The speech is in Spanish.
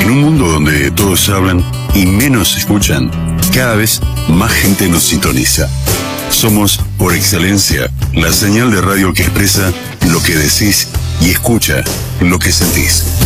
En un mundo donde todos hablan y menos escuchan, cada vez más gente nos sintoniza. Somos, por excelencia, la señal de radio que expresa lo que decís y escucha lo que sentís.